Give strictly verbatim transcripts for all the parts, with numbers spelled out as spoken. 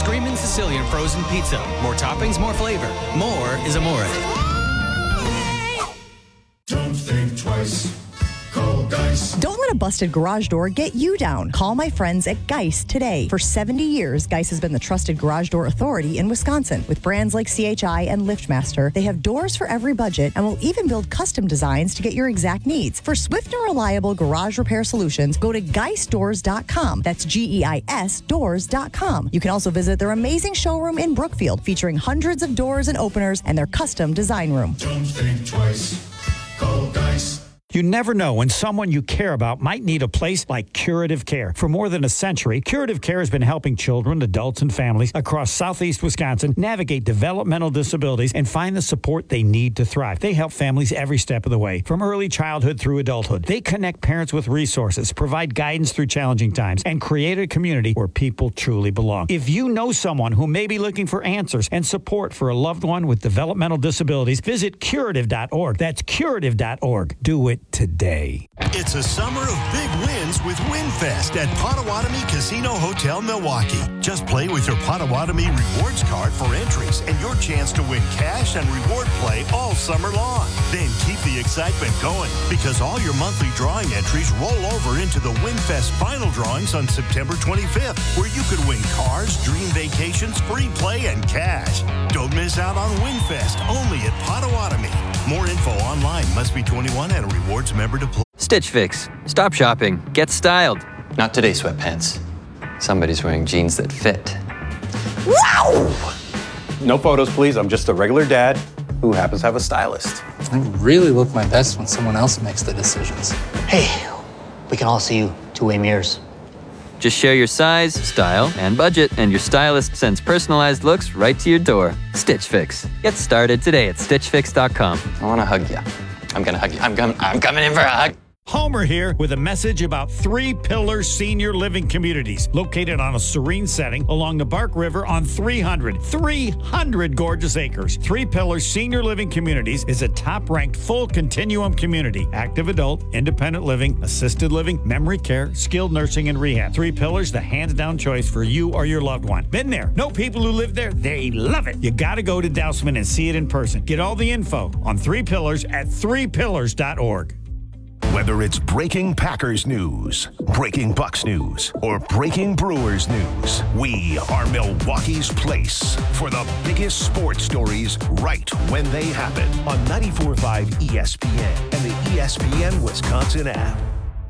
Screamin' Sicilian frozen pizza. More toppings, more flavor. More is amore. Don't think twice. Call Geist. Don't let a busted garage door get you down. Call my friends at Geist today. For seventy years, Geist has been the trusted garage door authority in Wisconsin. With brands like C H I and LiftMaster, they have doors for every budget and will even build custom designs to get your exact needs. For swift and reliable garage repair solutions, go to geist doors dot com. That's G E I S doors dot com. You can also visit their amazing showroom in Brookfield, featuring hundreds of doors and openers and their custom design room. Don't think twice. Call Geist. You never know when someone you care about might need a place like Curative Care. For more than a century, Curative Care has been helping children, adults, and families across southeast Wisconsin navigate developmental disabilities and find the support they need to thrive. They help families every step of the way, from early childhood through adulthood. They connect parents with resources, provide guidance through challenging times, and create a community where people truly belong. If you know someone who may be looking for answers and support for a loved one with developmental disabilities, visit curative dot org. That's curative dot org. Do it today. It's a summer of big wins with WinFest at Potawatomi Casino Hotel, Milwaukee. Just play with your Potawatomi rewards card for entries and your chance to win cash and reward play all summer long. Then keep the excitement going because all your monthly drawing entries roll over into the WinFest final drawings on September twenty-fifth, where you could win cars, dream vacations, free play, and cash. Don't miss out on WinFest, only at Potawatomi. More info online. Must be twenty-one and a rewards member to play. Stitch Fix. Stop shopping. Get styled. Not today, sweatpants. Somebody's wearing jeans that fit. Wow! No photos, please. I'm just a regular dad who happens to have a stylist. I really look my best when someone else makes the decisions. Hey, we can all see you two-way mirrors. Just share your size, style, and budget, and your stylist sends personalized looks right to your door. Stitch Fix. Get started today at stitch fix dot com. I want to hug you. I'm going to hug you. I'm, com- I'm coming in for a hug. Homer here with a message about Three Pillars Senior Living Communities, located on a serene setting along the Bark River on three hundred. three hundred gorgeous acres. Three Pillars Senior Living Communities is a top-ranked full continuum community. Active adult, independent living, assisted living, memory care, skilled nursing, and rehab. Three Pillars, the hands-down choice for you or your loved one. Been there. Know people who live there. They love it. You got to go to Dousman and see it in person. Get all the info on Three Pillars at three pillars dot org. Whether it's breaking Packers news, breaking Bucks news, or breaking Brewers news, we are Milwaukee's place for the biggest sports stories right when they happen on ninety-four point five E S P N and the E S P N Wisconsin app.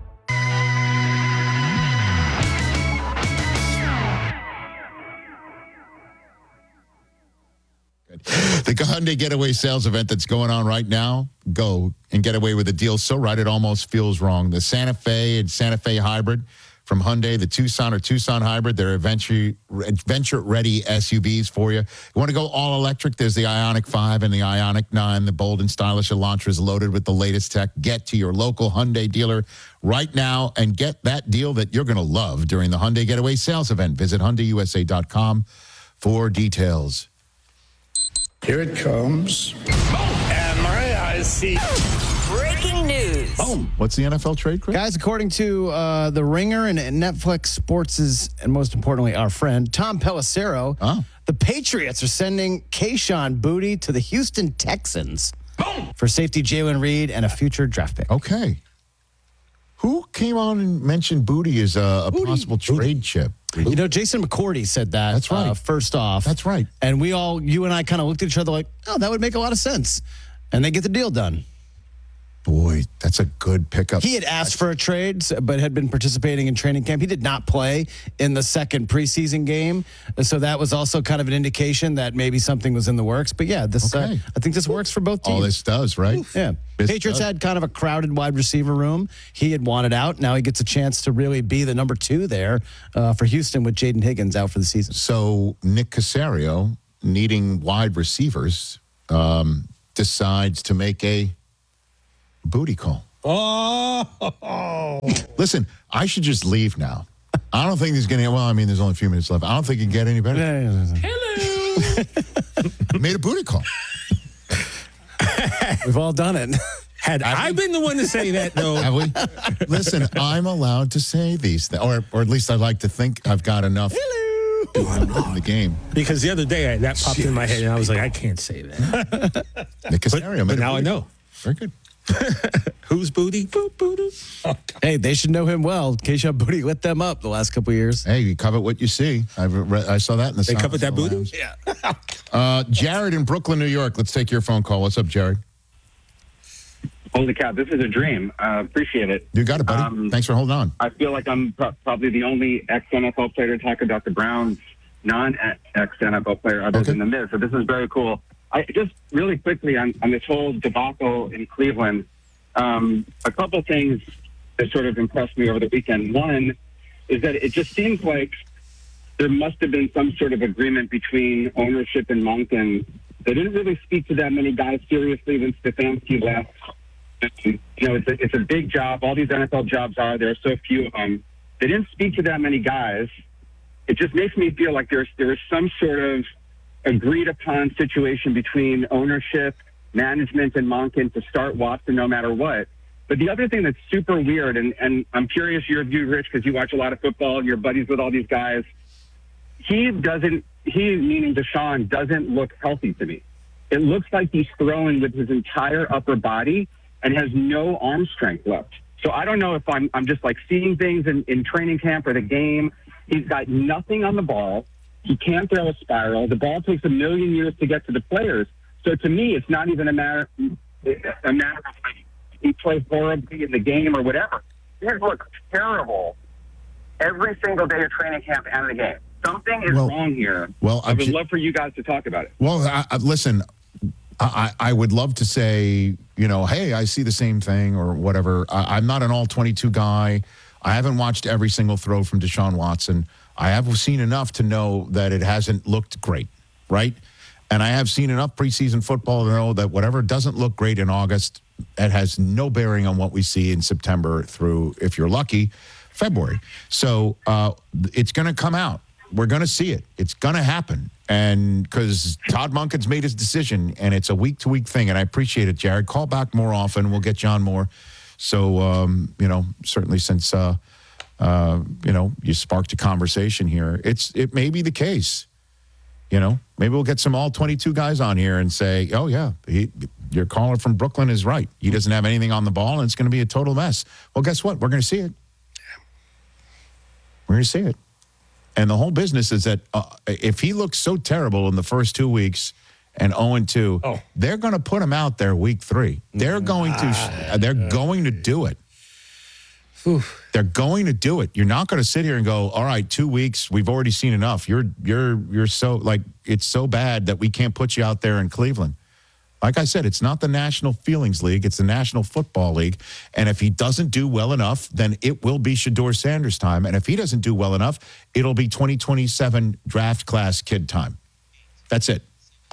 The Hyundai Getaway Sales event that's going on right now, go and get away with a deal so right it almost feels wrong. The Santa Fe and Santa Fe Hybrid from Hyundai, the Tucson or Tucson Hybrid, they're adventure, adventure-ready S U Vs for you. You want to go all-electric? There's the Ioniq five and the Ioniq nine. The bold and stylish Elantra is loaded with the latest tech. Get to your local Hyundai dealer right now and get that deal that you're going to love during the Hyundai Getaway Sales event. Visit Hyundai U S A dot com for details. Here it comes. And my eyes see. Breaking news. Boom. What's the N F L trade, Chris? Guys, according to uh, The Ringer and Netflix Sports' and most importantly, our friend, Tom Pelissero, oh. the Patriots are sending Kayshon Boutte to the Houston Texans Boom. for safety Jalen Reed and a future draft pick. Okay. Who came on and mentioned Boutte as a, a possible trade chip? You know, Jason McCourty said that. That's right. Uh, first off. That's right. And we all, you and I kind of looked at each other like, oh, that would make a lot of sense. And they get the deal done. Boy, that's a good pickup. He had asked for a trade, but had been participating in training camp. He did not play in the second preseason game. So that was also kind of an indication that maybe something was in the works. But yeah, this okay. uh, I think this works for both teams. All this does, right? Yeah. This Patriots does. had kind of a crowded wide receiver room. He had wanted out. Now he gets a chance to really be the number two there uh, for Houston with Jaden Higgins out for the season. So Nick Caserio, needing wide receivers, um, decides to make a booty call. Oh. Listen, I should just leave now. I don't think he's going to, well, I mean, there's only a few minutes left. I don't think he can get any better. Hello. Made a booty call. We've all done it. Had I been the one to say that, though. Have we? Listen, I'm allowed to say these things, or, or at least I like to think I've got enough. Hello. in the game. Because the other day I, that popped in my head, and I was like, I can't say that. Nick Casario, but, but now I know. Very good. Who's Booty? Boo, booty. Oh, hey, they should know him well. Keisha Booty lit them up the last couple of years. Hey, you cover what you see. I've read, I saw that in the. They covered that booty. Yeah. uh, Jared in Brooklyn, New York. Let's take your phone call. What's up, Jared? Holy cow, this is a dream. Uh, appreciate it. You got it, buddy. Um, Thanks for holding on. I feel like I'm pro- probably the only ex-N F L player to talk about the Browns non-ex-N F L player other Okay. than the Miz. So this is very cool. I just really quickly on, on this whole debacle in Cleveland, um, a couple things that sort of impressed me over the weekend. One is that it just seems like there must have been some sort of agreement between ownership and Monken. They didn't really speak to that many guys seriously when Stefanski left. You know, it's a, it's a big job. All these N F L jobs are. There are so few of them. They didn't speak to that many guys. It just makes me feel like there's there is some sort of agreed upon situation between ownership, management, and Monken to start Watson no matter what. But the other thing that's super weird, and, and I'm curious your view, Rich, because you watch a lot of football, you're buddies with all these guys. He doesn't, he, meaning Deshaun, doesn't look healthy to me. It looks like he's throwing with his entire upper body and has no arm strength left. So I don't know if I'm I'm just like seeing things in, in training camp or the game. He's got nothing on the ball. He can't throw a spiral. The ball takes a million years to get to the players. So to me, it's not even a matter a matter of like he plays horribly in the game or whatever. He looks terrible every single day of training camp and the game. Something is Well- wrong here. well, I would I'm- love for you guys to talk about it. Well, I, I, listen, I, I would love to say, you know, hey, I see the same thing or whatever. I, I'm not an all twenty-two guy. I haven't watched every single throw from Deshaun Watson. I have seen enough to know that it hasn't looked great, right? And I have seen enough preseason football to know that whatever doesn't look great in August, it has no bearing on what we see in September through, if you're lucky, February. So uh, it's going to come out. We're going to see it. It's going to happen. And because Todd Monken's made his decision, and it's a week-to-week thing, and I appreciate it, Jared. Call back more often. We'll get John more. So, um, you know, certainly since, uh, uh, you know, you sparked a conversation here, it's it may be the case. You know, maybe we'll get some all twenty-two guys on here and say, oh, yeah, he, your caller from Brooklyn is right. He doesn't have anything on the ball, and it's going to be a total mess. Well, guess what? We're going to see it. We're going to see it. And the whole business is that uh, if he looks so terrible in the first two weeks and oh and two, Oh. they're going to put him out there week three. They're going to they're going to do it. They're going to do it. You're not going to sit here and go, all right, two weeks, we've already seen enough. You're you're you're so like it's so bad that we can't put you out there in Cleveland. Like I said, it's not the National Feelings League. It's the National Football League. And if he doesn't do well enough, then it will be Shedeur Sanders time. And if he doesn't do well enough, it'll be twenty twenty-seven draft class kid time. That's it.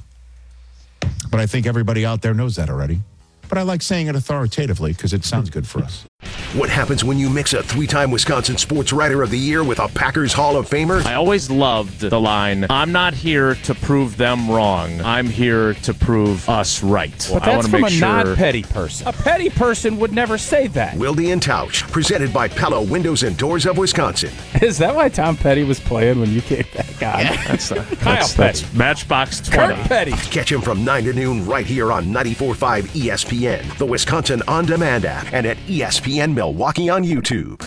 But I think everybody out there knows that already. But I like saying it authoritatively because it sounds good for us. What happens when you mix a three-time Wisconsin Sports Writer of the Year with a Packers Hall of Famer? I always loved the line, I'm not here to prove them wrong. I'm here to prove us right. But I that's wanna from make a sure- non-petty person. A petty person would never say that. Wilde and Tausch, presented by Pella Windows and Doors of Wisconsin. Is that why Tom Petty was playing when you kicked that guy? Yeah, that's, uh, Kyle that's, Petty. that's Matchbox twenty. Kurt Petty. Catch him from nine to noon right here on ninety-four point five E S P N, the Wisconsin On Demand app, and at E S P N Milwaukee on YouTube.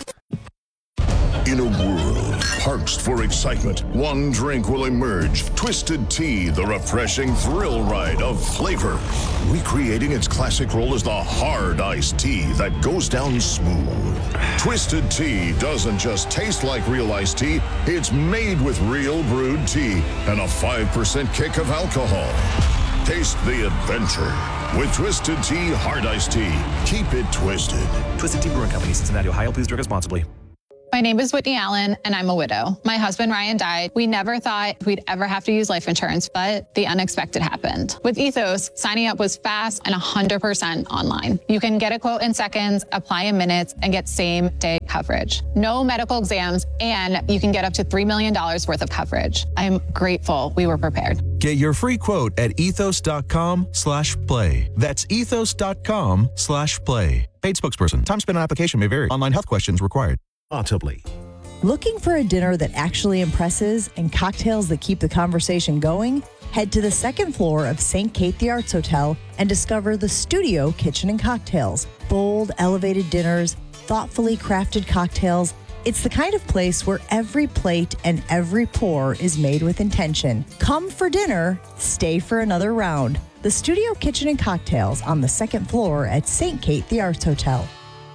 In a world parched for excitement, one drink will emerge. Twisted Tea, the refreshing thrill ride of flavor. Recreating its classic role as the hard iced tea that goes down smooth. Twisted Tea doesn't just taste like real iced tea, it's made with real brewed tea and a five percent kick of alcohol. Taste the adventure with Twisted Tea Hard Iced Tea. Keep it twisted. Twisted Tea Brewing Company, Cincinnati, Ohio. Please drink responsibly. My name is Whitney Allen, and I'm a widow. My husband, Ryan, died. We never thought we'd ever have to use life insurance, but the unexpected happened. With Ethos, signing up was fast and one hundred percent online. You can get a quote in seconds, apply in minutes, and get same-day coverage. No medical exams, and you can get up to three million dollars worth of coverage. I'm grateful we were prepared. Get your free quote at ethos.com slash play. That's ethos.com slash play. Paid spokesperson. Time spent on application may vary. Online health questions required. Responsibly. Looking for a dinner that actually impresses and cocktails that keep the conversation going? Head to the second floor of Saint Kate the Arts Hotel and discover the Studio Kitchen and Cocktails. Bold, elevated dinners, thoughtfully crafted cocktails. It's the kind of place where every plate and every pour is made with intention. Come for dinner, stay for another round. The Studio Kitchen and Cocktails on the second floor at Saint Kate the Arts Hotel.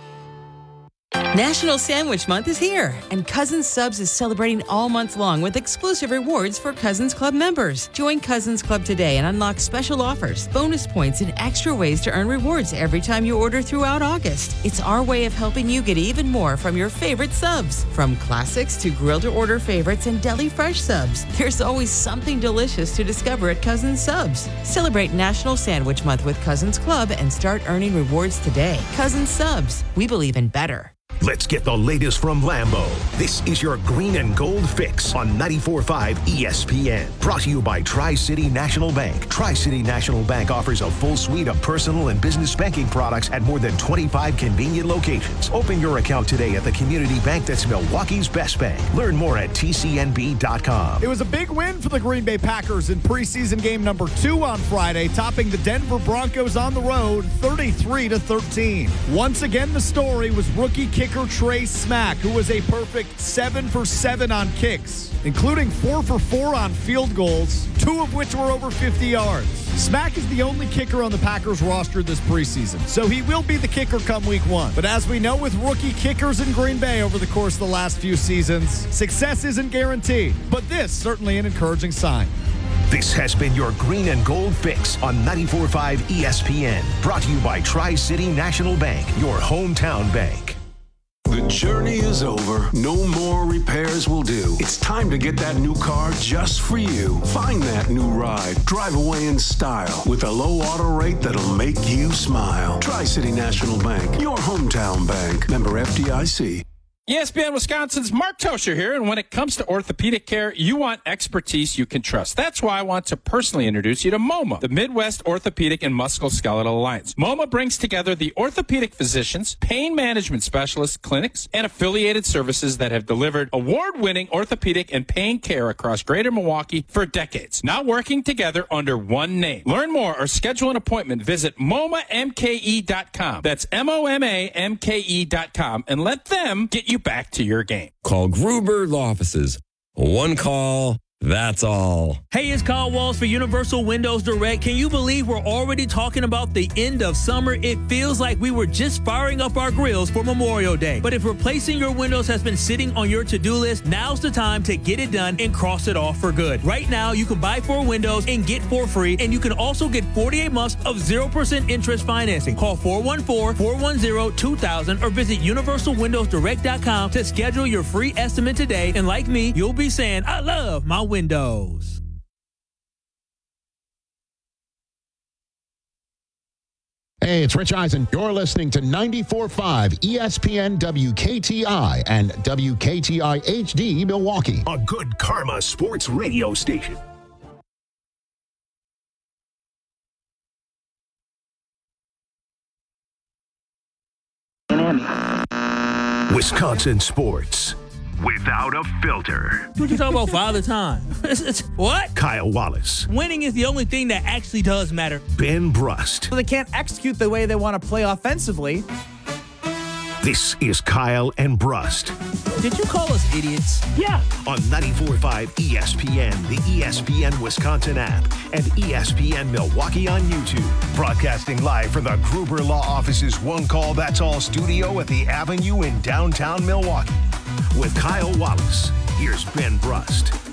National Sandwich Month is here, and Cousins Subs is celebrating all month long with exclusive rewards for Cousins Club members. Join Cousins Club today and unlock special offers, bonus points, and extra ways to earn rewards every time you order throughout August. It's our way of helping you get even more from your favorite subs. From classics to grill-to-order favorites and deli fresh subs, there's always something delicious to discover at Cousins Subs. Celebrate National Sandwich Month with Cousins Club and start earning rewards today. Cousins Subs. We believe in better. Let's get the latest from Lambeau. This is your green and gold fix on ninety-four point five E S P N. Brought to you by Tri-City National Bank. Tri-City National Bank offers a full suite of personal and business banking products at more than twenty-five convenient locations. Open your account today at the community bank that's Milwaukee's best bank. Learn more at T C N B dot com. It was a big win for the Green Bay Packers in preseason game number two on Friday, topping the Denver Broncos on the road thirty-three to thirteen. Once again, the story was rookie kicker Trey Smack, who was a perfect seven for seven on kicks, including four for four on field goals, two of which were over fifty yards. Smack is the only kicker on the Packers roster this preseason, so he will be the kicker come week one. But as we know with rookie kickers in Green Bay over the course of the last few seasons, success isn't guaranteed, but this certainly an encouraging sign. This has been your green and gold fix on ninety-four point five E S P N. Brought to you by Tri-City National Bank, your hometown bank. The journey is over. No more repairs will do. It's time to get that new car just for you. Find that new ride. Drive away in style with a low auto rate that'll make you smile. Tri-City National Bank, your hometown bank. Member F D I C. E S P N Wisconsin's Mark Tosher here, and when it comes to orthopedic care, you want expertise you can trust. That's why I want to personally introduce you to MoMA, the Midwest Orthopedic and Musculoskeletal Alliance. MoMA brings together the orthopedic physicians, pain management specialists, clinics, and affiliated services that have delivered award-winning orthopedic and pain care across greater Milwaukee for decades, now working together under one name. Learn more or schedule an appointment. Visit M O M A M K E dot com. That's M O M A M K E dot com, and let them get you back to your game. Call Gruber Law Offices. One call, that's all. Hey, it's Kyle Walls for Universal Windows Direct. Can you believe we're already talking about the end of summer? It feels like we were just firing up our grills for Memorial Day. But if replacing your windows has been sitting on your to-do list, now's the time to get it done and cross it off for good. Right now, you can buy four windows and get four free, and you can also get forty-eight months of zero percent interest financing. Call four one four, four one zero, two thousand or visit universal windows direct dot com to schedule your free estimate today. And like me, you'll be saying, I love my windows. Hey, it's Rich Eisen. You're listening to ninety-four point five E S P N W K T I and W K T I H D Milwaukee. A good karma sports radio station. Wisconsin sports without a filter. What you talking about, Father Time? It's, it's, what? Kyle Wallace. Winning is the only thing that actually does matter. Ben Brust. So they can't execute the way they want to play offensively. This is Kyle and Brust. Did you call us idiots? Yeah. On ninety-four point five E S P N, the E S P N Wisconsin app, and E S P N Milwaukee on YouTube. Broadcasting live from the Gruber Law Office's One Call That's All studio at the Avenue in downtown Milwaukee. With Kyle Wallace, here's Ben Brust.